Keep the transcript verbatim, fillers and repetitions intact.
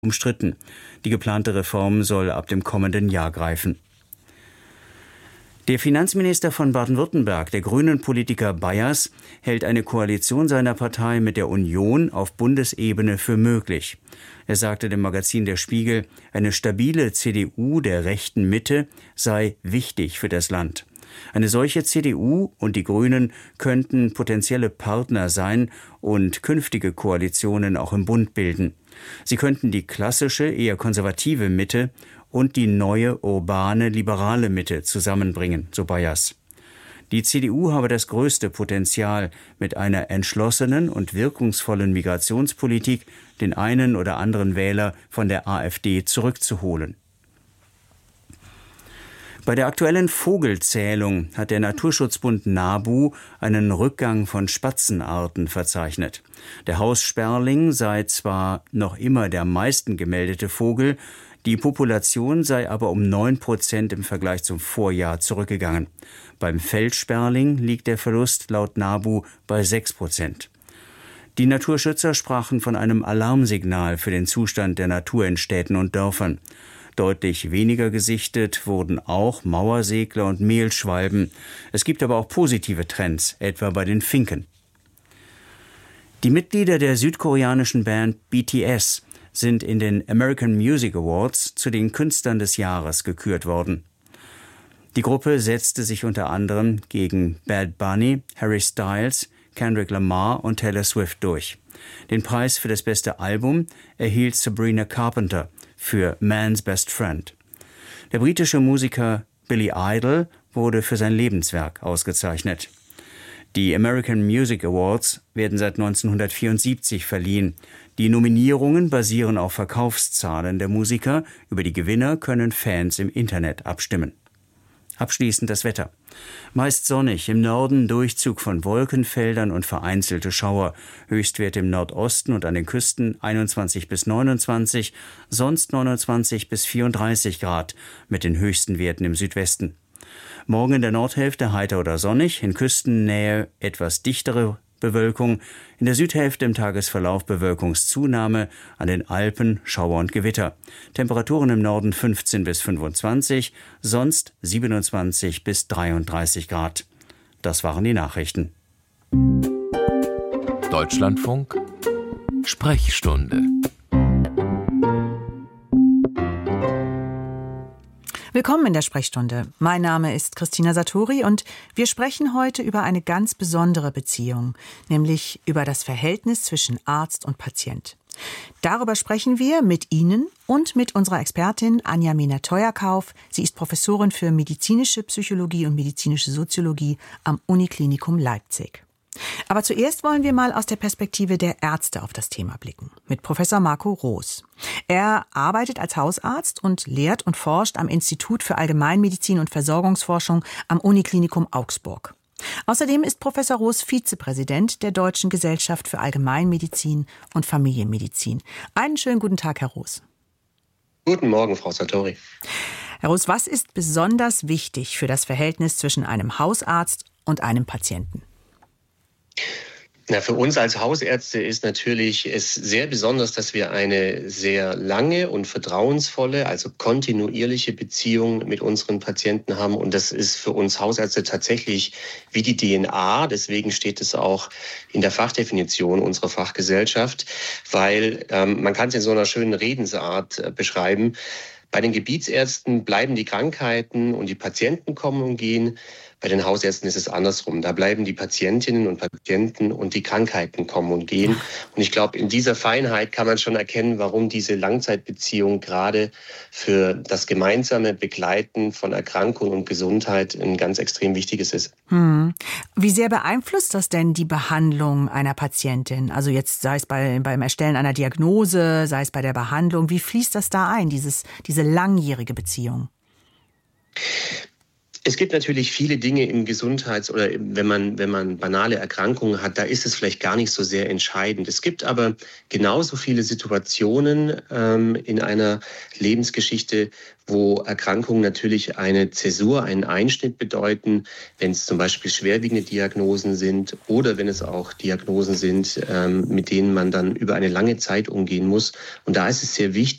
umstritten. Die geplante Reform soll ab dem kommenden Jahr greifen. Der Finanzminister von Baden-Württemberg, der Grünen-Politiker Bayers, hält eine Koalition seiner Partei mit der Union auf Bundesebene für möglich. Er sagte dem Magazin Der Spiegel, eine stabile C D U der rechten Mitte sei wichtig für das Land. Eine solche C D U und die Grünen könnten potenzielle Partner sein und künftige Koalitionen auch im Bund bilden. Sie könnten die klassische, eher konservative Mitte und die neue, urbane, liberale Mitte zusammenbringen, so Bayers. Die C D U habe das größte Potenzial, mit einer entschlossenen und wirkungsvollen Migrationspolitik den einen oder anderen Wähler von der AfD zurückzuholen. Bei der aktuellen Vogelzählung hat der Naturschutzbund NABU einen Rückgang von Spatzenarten verzeichnet. Der Haussperling sei zwar noch immer der am meisten gemeldete Vogel, die Population sei aber um neun Prozent im Vergleich zum Vorjahr zurückgegangen. Beim Feldsperling liegt der Verlust laut NABU bei sechs Prozent. Die Naturschützer sprachen von einem Alarmsignal für den Zustand der Natur in Städten und Dörfern. Deutlich weniger gesichtet wurden auch Mauersegler und Mehlschwalben. Es gibt aber auch positive Trends, etwa bei den Finken. Die Mitglieder der südkoreanischen Band B T S sind in den American Music Awards zu den Künstlern des Jahres gekürt worden. Die Gruppe setzte sich unter anderem gegen Bad Bunny, Harry Styles, Kendrick Lamar und Taylor Swift durch. Den Preis für das beste Album erhielt Sabrina Carpenter für Man's Best Friend. Der britische Musiker Billy Idol wurde für sein Lebenswerk ausgezeichnet. Die American Music Awards werden seit neunzehnhundertvierundsiebzig verliehen. Die Nominierungen basieren auf Verkaufszahlen der Musiker. Über die Gewinner können Fans im Internet abstimmen. Abschließend das Wetter. Meist sonnig, im Norden Durchzug von Wolkenfeldern und vereinzelte Schauer. Höchstwerte im Nordosten und an den Küsten einundzwanzig bis neunundzwanzig, sonst neunundzwanzig bis vierunddreißig Grad mit den höchsten Werten im Südwesten. Morgen in der Nordhälfte heiter oder sonnig, in Küstennähe etwas dichtere Bewölkung, in der Südhälfte im Tagesverlauf Bewölkungszunahme, an den Alpen Schauer und Gewitter. Temperaturen im Norden fünfzehn bis fünfundzwanzig, sonst siebenundzwanzig bis dreiunddreißig Grad. Das waren die Nachrichten. Deutschlandfunk Sprechstunde. Willkommen in der Sprechstunde. Mein Name ist Christina Satori und wir sprechen heute über eine ganz besondere Beziehung, nämlich über das Verhältnis zwischen Arzt und Patient. Darüber sprechen wir mit Ihnen und mit unserer Expertin Anja Mehnert-Theuerkauf. Sie ist Professorin für medizinische Psychologie und medizinische Soziologie am Uniklinikum Leipzig. Aber zuerst wollen wir mal aus der Perspektive der Ärzte auf das Thema blicken, mit Professor Marco Roos. Er arbeitet als Hausarzt und lehrt und forscht am Institut für Allgemeinmedizin und Versorgungsforschung am Uniklinikum Augsburg. Außerdem ist Professor Roos Vizepräsident der Deutschen Gesellschaft für Allgemeinmedizin und Familienmedizin. Einen schönen guten Tag, Herr Roos. Guten Morgen, Frau Satori. Herr Roos, was ist besonders wichtig für das Verhältnis zwischen einem Hausarzt und einem Patienten? Na, für uns als Hausärzte ist natürlich es sehr besonders, dass wir eine sehr lange und vertrauensvolle, also kontinuierliche Beziehung mit unseren Patienten haben. Und das ist für uns Hausärzte tatsächlich wie die D N A. Deswegen steht es auch in der Fachdefinition unserer Fachgesellschaft, weil ähm, man kann es in so einer schönen Redensart äh, beschreiben. Bei den Gebietsärzten bleiben die Krankheiten und die Patienten kommen und gehen. Bei den Hausärzten ist es andersrum. Da bleiben die Patientinnen und Patienten und die Krankheiten kommen und gehen. Und ich glaube, in dieser Feinheit kann man schon erkennen, warum diese Langzeitbeziehung gerade für das gemeinsame Begleiten von Erkrankung und Gesundheit ein ganz extrem wichtiges ist. Hm. Wie sehr beeinflusst das denn die Behandlung einer Patientin? Also jetzt sei es bei, beim Erstellen einer Diagnose, sei es bei der Behandlung. Wie fließt das da ein, dieses, diese langjährige Beziehung? Es gibt natürlich viele Dinge im Gesundheits- oder wenn man, wenn man banale Erkrankungen hat, da ist es vielleicht gar nicht so sehr entscheidend. Es gibt aber genauso viele Situationen ähm, in einer Lebensgeschichte, wo Erkrankungen natürlich eine Zäsur, einen Einschnitt bedeuten, wenn es zum Beispiel schwerwiegende Diagnosen sind oder wenn es auch Diagnosen sind, ähm, mit denen man dann über eine lange Zeit umgehen muss. Und da ist es sehr wichtig,